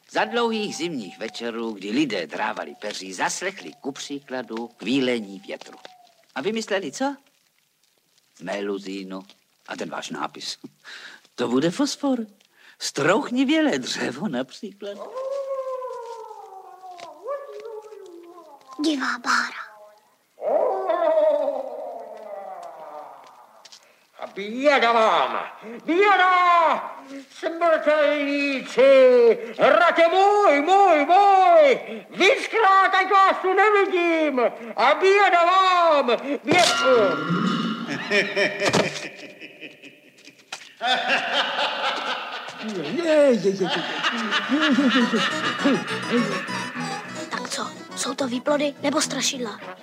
Za dlouhých zimních večerů, kdy lidé drávali peří, zaslechli ku příkladu kvílení větru. A vymysleli co? Meluzínu. A ten váš nápis. To bude fosfor. Strouchnivělé dřevo například. Divá bára. A běda vám! Běda! Smrtelníci! Hrate můj! Víckrát, ať vás tu nevidím! A běda vám! Tak co, jsou to výplody nebo strašidla?